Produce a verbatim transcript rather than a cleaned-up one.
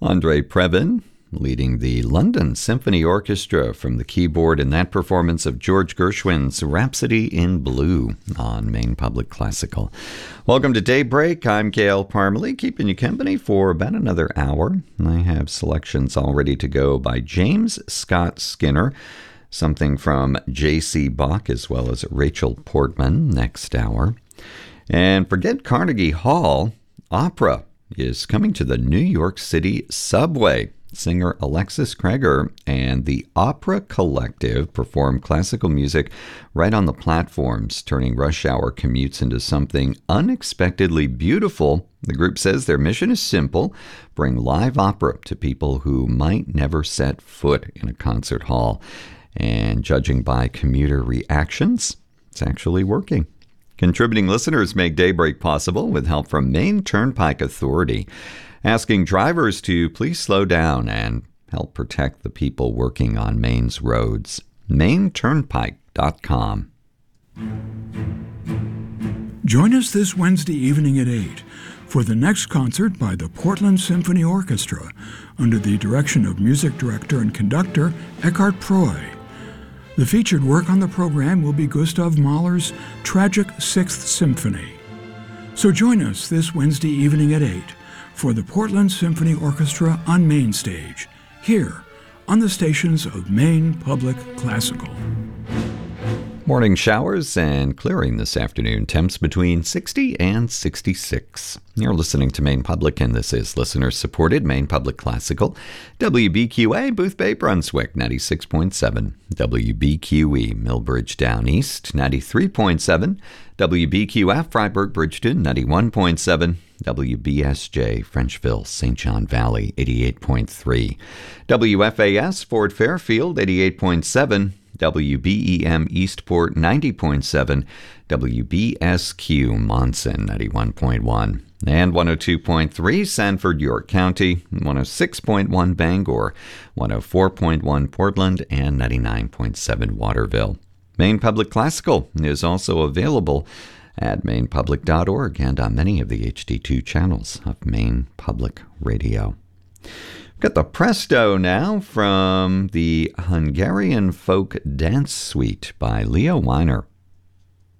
Andre Previn leading the London Symphony Orchestra from the keyboard in that performance of George Gershwin's Rhapsody in Blue on Maine Public Classical. Welcome to Daybreak. I'm Gail Parmalee, keeping you company for about another hour. I have selections all ready to go by James Scott Skinner, something from J C. Bach, as well as Rachel Portman next hour. And forget Carnegie Hall, opera is coming to the New York City subway. Singer Alexis Kreger and the Opera Collective perform classical music right on the platforms, turning rush hour commutes into something unexpectedly beautiful. The group says their mission is simple: bring live opera to people who might never set foot in a concert hall. And judging by commuter reactions, it's actually working. Contributing listeners make Daybreak possible with help from Maine Turnpike Authority, asking drivers to please slow down and help protect the people working on Maine's roads. Maine Turnpike dot com. Join us this Wednesday evening at eight for the next concert by the Portland Symphony Orchestra under the direction of music director and conductor Eckhart Proy. The featured work on the program will be Gustav Mahler's Tragic Sixth Symphony. So join us this Wednesday evening at eight for the Portland Symphony Orchestra on Main Stage, here on the stations of Maine Public Classical. Morning showers and clearing this afternoon. Temps between sixty and sixty-six. You're listening to Maine Public, and this is listener-supported Maine Public Classical. W B Q A, Boothbay, Brunswick, ninety-six point seven. W B Q E, Millbridge Down East, ninety-three point seven. W B Q F, Freiburg, Bridgeton, ninety-one point seven. W B S J, Frenchville, Saint John Valley, eighty-eight point three. W F A S, Fort Fairfield, eighty-eight point seven. W B E M Eastport, ninety point seven. W B S Q Monson, ninety-one point one. And one oh two point three Sanford, York County, one oh six point one Bangor, one oh four point one Portland, and ninety-nine point seven Waterville. Maine Public Classical is also available at maine public dot org and on many of the H D two channels of Maine Public Radio. Got the Presto now from the Hungarian Folk Dance Suite by Leo Weiner.